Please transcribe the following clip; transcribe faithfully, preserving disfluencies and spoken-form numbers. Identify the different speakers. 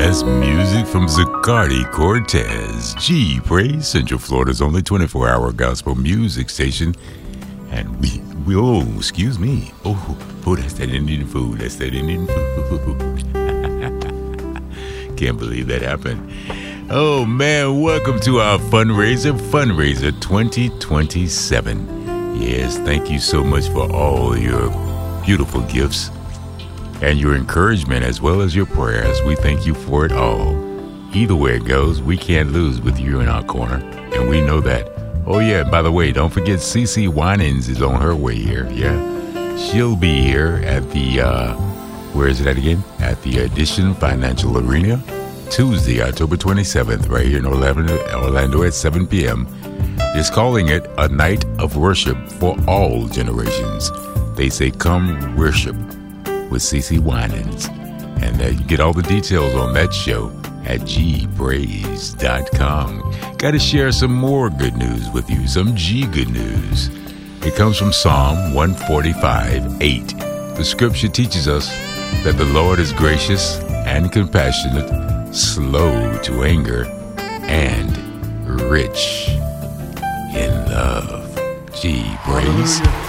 Speaker 1: That's music from Zaccardi Cortez. G Praise, Central Florida's only twenty-four hour gospel music station. And we, we oh, excuse me. Oh, oh, that's that Indian food. That's that Indian food. Can't believe that happened. Oh, man, welcome to our fundraiser, Fundraiser twenty twenty-seven. Yes, thank you so much for all your beautiful gifts and your encouragement as well as your prayers. We thank you for it all. Either way it goes, we can't lose with you in our corner, and we know that. Oh yeah, by the way, don't forget CeCe Winans is on her way here. Yeah, she'll be here at the, uh, where is it at again? At the Edition Financial Arena, Tuesday, October twenty-seventh, right here in Orlando, Orlando at seven p.m. Just calling it a night of worship for all generations. They say, come worship with CeCe Winans. And uh, you get all the details on that show at g praise dot com. Got to share some more good news with you, some G good news. It comes from Psalm one forty-five, eight. The scripture teaches us that the Lord is gracious and compassionate, slow to anger, and rich in love. G praise.